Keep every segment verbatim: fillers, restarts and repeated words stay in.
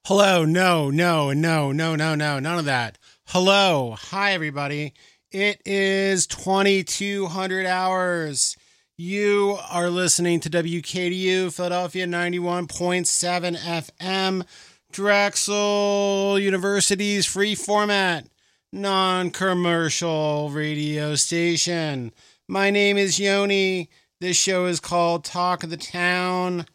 Hello, no, no, no, no, no, no, none of that. Hello, hi everybody. It is twenty-two hundred hours. You are listening to W K D U Philadelphia ninety-one point seven F M, Drexel University's free format, non-commercial radio station. My name is Yoni. This show is called Talk of the Town.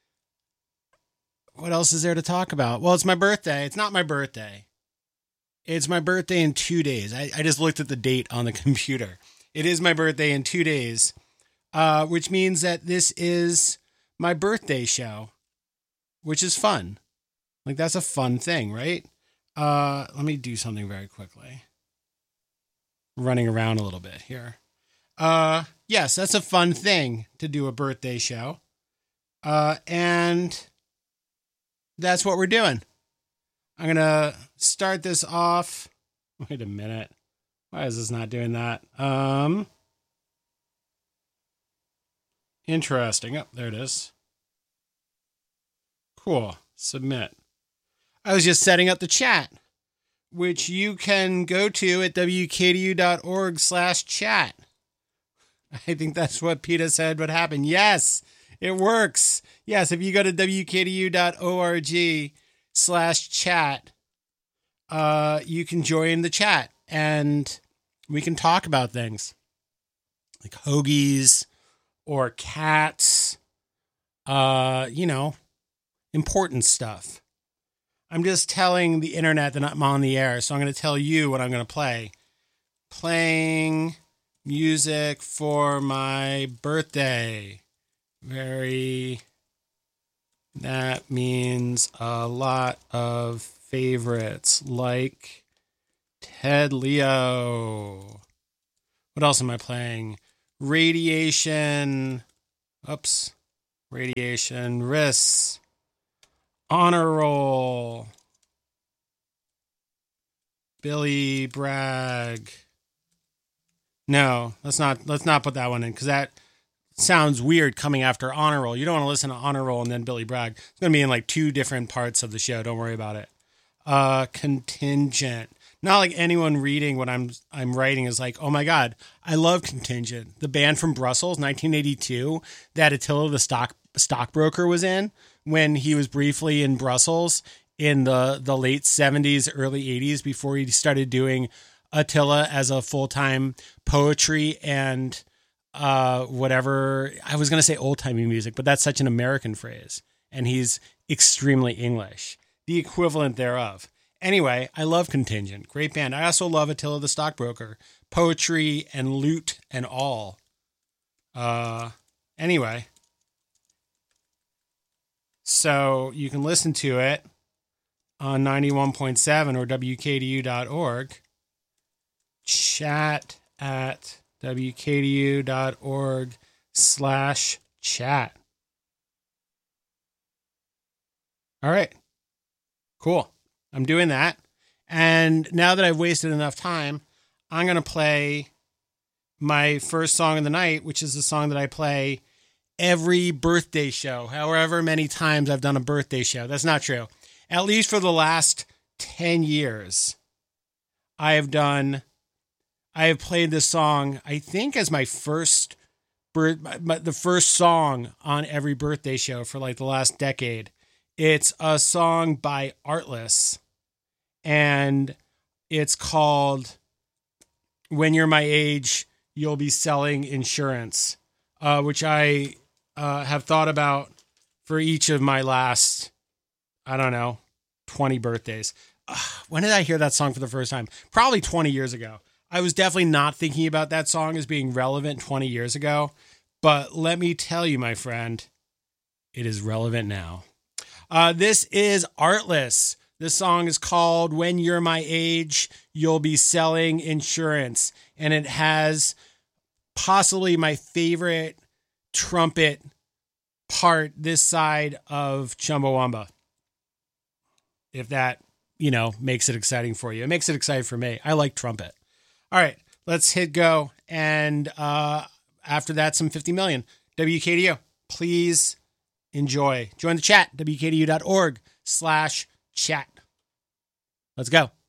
What else is there to talk about? Well, it's my birthday. It's not my birthday. It's my birthday in two days. I, I just looked at the date on the computer. It is my birthday in two days, uh, which means that this is my birthday show, which is fun. Like, that's a fun thing, right? Uh, let me do something very quickly. Running around a little bit here. Uh, yes, that's a fun thing to do a birthday show. Uh, and... That's what we're doing. I'm going to start this off. Wait a minute. Why is this not doing that? Um, interesting. Oh, there it is. Cool. Submit. I was just setting up the chat, which you can go to at W K D U dot org slash chat. I think that's what PETA said would happen. Yes. It works. Yes, if you go to W K D U dot org slash chat, uh, you can join the chat and we can talk about things like hoagies or cats, uh, you know, important stuff. I'm just telling the internet that I'm on the air, so I'm going to tell you what I'm going to play. Playing music for my birthday. Very, that means a lot of favorites like Ted Leo. What else am I playing? Radiation, oops, Radiation, Riss, Honor Roll, Billy Bragg. No, let's not, let's not put that one in because that sounds weird coming after Honor Roll. You don't want to listen to Honor Roll and then Billy Bragg. It's going to be in like two different parts of the show. Don't worry about it. Uh, Contingent. Not like anyone reading what I'm I'm writing is like, oh my God, I love Contingent. The band from Brussels, nineteen eighty-two, that Attila the stock stockbroker was in when he was briefly in Brussels in the, the late seventies, early eighties before he started doing Attila as a full-time poetry and uh, whatever. I was going to say old-timey music, but that's such an American phrase. And he's extremely English. The equivalent thereof. Anyway, I love Contingent. Great band. I also love Attila the Stockbroker. Poetry and lute and all. Uh, anyway. So you can listen to it on ninety-one point seven or W K D U dot org. Chat at W K D U dot org slash chat. All right. Cool. I'm doing that. And now that I've wasted enough time, I'm going to play my first song of the night, which is the song that I play every birthday show, however many times I've done a birthday show. That's not true. At least for the last ten years, I have done... I have played this song, I think, as my first, the first song on every birthday show for like the last decade. It's a song by Artless, and it's called When You're My Age, You'll Be Selling Insurance, uh, which I uh, have thought about for each of my last, I don't know, twenty birthdays. Uh, when did I hear that song for the first time? Probably twenty years ago. I was definitely not thinking about that song as being relevant twenty years ago, but let me tell you, my friend, it is relevant now. Uh, this is Artless. This song is called When You're My Age, You'll Be Selling Insurance, and it has possibly my favorite trumpet part this side of Chumbawamba. If that, you know, makes it exciting for you. It makes it exciting for me. I like trumpet. All right, let's hit go. And uh, after that, some fifty million. W K D U, please enjoy. Join the chat, W K D U dot org slash chat. Let's go.